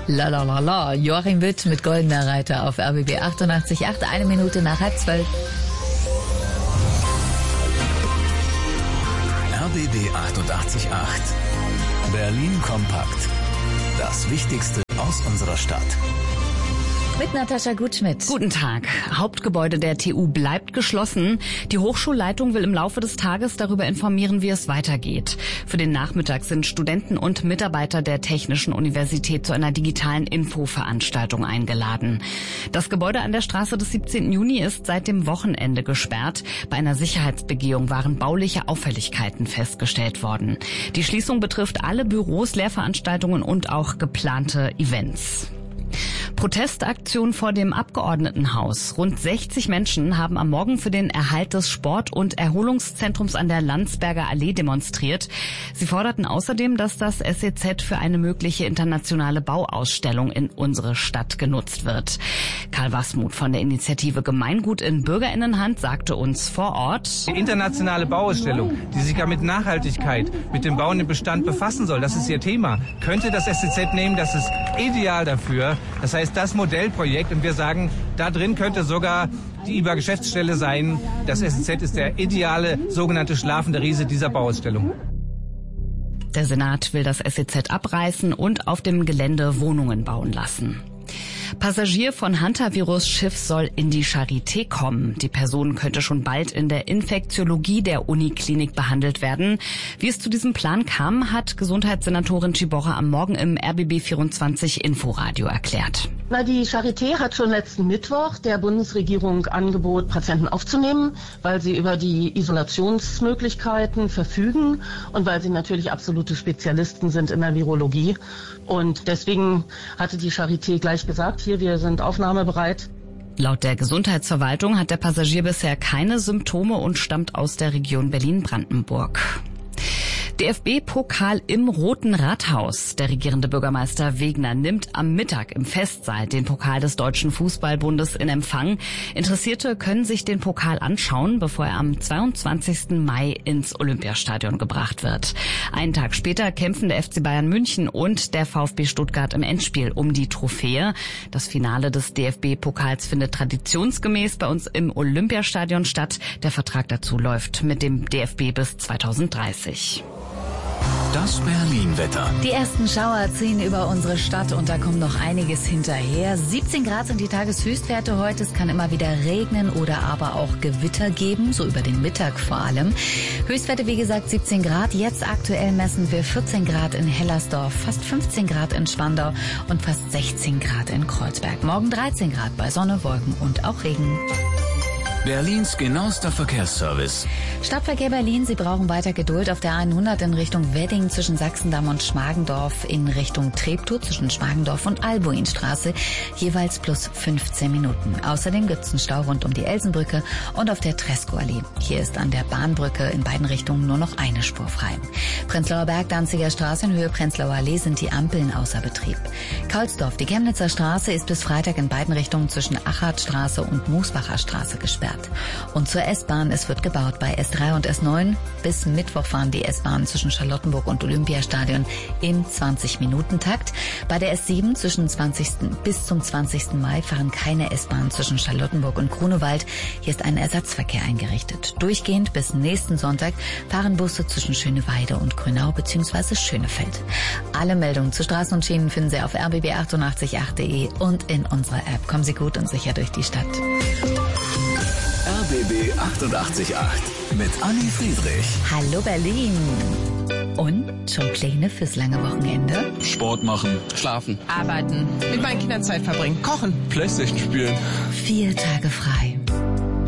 La la la la. Joachim Witt mit Goldener Reiter auf RBB 88.8, 1 Minute nach 11:30. RBB 88.8. Berlin kompakt. Das Wichtigste aus unserer Stadt. Mit Natascha Gutschmidt. Guten Tag. Hauptgebäude der TU bleibt geschlossen. Die Hochschulleitung will im Laufe des Tages darüber informieren, wie es weitergeht. Für den Nachmittag sind Studenten und Mitarbeiter der Technischen Universität zu einer digitalen Infoveranstaltung eingeladen. Das Gebäude an der Straße des 17. Juni ist seit dem Wochenende gesperrt. Bei einer Sicherheitsbegehung waren bauliche Auffälligkeiten festgestellt worden. Die Schließung betrifft alle Büros, Lehrveranstaltungen und auch geplante Events. Protestaktion vor dem Abgeordnetenhaus. Rund 60 Menschen haben am Morgen für den Erhalt des Sport- und Erholungszentrums an der Landsberger Allee demonstriert. Sie forderten außerdem, dass das SEZ für eine mögliche internationale Bauausstellung in unsere Stadt genutzt wird. Karl Wasmuth von der Initiative Gemeingut in BürgerInnenhand sagte uns vor Ort: Die internationale Bauausstellung, die sich ja mit Nachhaltigkeit, mit dem bauenden Bestand befassen soll, das ist ihr Thema, könnte das SEZ nehmen, das ist ideal dafür. Das heißt, das Modellprojekt, und wir sagen, da drin könnte sogar die IBA-Geschäftsstelle sein. Das SEZ ist der ideale sogenannte schlafende Riese dieser Bauausstellung. Der Senat will das SEZ abreißen und auf dem Gelände Wohnungen bauen lassen. Passagier von Hantavirus-Schiff soll in die Charité kommen. Die Person könnte schon bald in der Infektiologie der Uniklinik behandelt werden. Wie es zu diesem Plan kam, hat Gesundheitssenatorin Ciborra am Morgen im RBB 24 Inforadio erklärt. Die Charité hat schon letzten Mittwoch der Bundesregierung angeboten, Patienten aufzunehmen, weil sie über die Isolationsmöglichkeiten verfügen und weil sie natürlich absolute Spezialisten sind in der Virologie. Und deswegen hatte die Charité gleich gesagt, hier, wir sind aufnahmebereit. Laut der Gesundheitsverwaltung hat der Passagier bisher keine Symptome und stammt aus der Region Berlin-Brandenburg. DFB-Pokal im Roten Rathaus. Der regierende Bürgermeister Wegner nimmt am Mittag im Festsaal den Pokal des Deutschen Fußballbundes in Empfang. Interessierte können sich den Pokal anschauen, bevor er am 22. Mai ins Olympiastadion gebracht wird. Einen Tag später kämpfen der FC Bayern München und der VfB Stuttgart im Endspiel um die Trophäe. Das Finale des DFB-Pokals findet traditionsgemäß bei uns im Olympiastadion statt. Der Vertrag dazu läuft mit dem DFB bis 2030. Das Berlin-Wetter. Die ersten Schauer ziehen über unsere Stadt und da kommt noch einiges hinterher. 17 Grad sind die Tageshöchstwerte heute. Es kann immer wieder regnen oder aber auch Gewitter geben, so über den Mittag vor allem. Höchstwerte, wie gesagt, 17 Grad. Jetzt aktuell messen wir 14 Grad in Hellersdorf, fast 15 Grad in Spandau und fast 16 Grad in Kreuzberg. Morgen 13 Grad bei Sonne, Wolken und auch Regen. Berlins genauester Verkehrsservice. Stadtverkehr Berlin, Sie brauchen weiter Geduld auf der 100 in Richtung Wedding zwischen Sachsendamm und Schmargendorf, in Richtung Treptow zwischen Schmargendorf und Albuinstraße, jeweils plus 15 Minuten. Außerdem gibt es einen Stau rund um die Elsenbrücke und auf der Tresco-Allee. Hier ist an der Bahnbrücke in beiden Richtungen nur noch eine Spur frei. Prenzlauer Berg, Danziger Straße in Höhe Prenzlauer Allee sind die Ampeln außer Betrieb. Kaulsdorf, die Chemnitzer Straße ist bis Freitag in beiden Richtungen zwischen Achartstraße und Moosbacher Straße gesperrt. Und zur S-Bahn, es wird gebaut bei S3 und S9. Bis Mittwoch fahren die S-Bahnen zwischen Charlottenburg und Olympiastadion im 20-Minuten-Takt. Bei der S7 bis zum 20. Mai fahren keine S-Bahnen zwischen Charlottenburg und Grunewald. Hier ist ein Ersatzverkehr eingerichtet. Durchgehend bis nächsten Sonntag fahren Busse zwischen Schöneweide und Grünau bzw. Schönefeld. Alle Meldungen zu Straßen und Schienen finden Sie auf rbb888.de und in unserer App. Kommen Sie gut und sicher durch die Stadt. RBB 88.8 mit Anni Friedrich. Hallo Berlin. Und schon Pläne fürs lange Wochenende? Sport machen, schlafen, arbeiten, mit meinen Kindern Zeit verbringen, kochen, Playstation spielen. 4 Tage frei.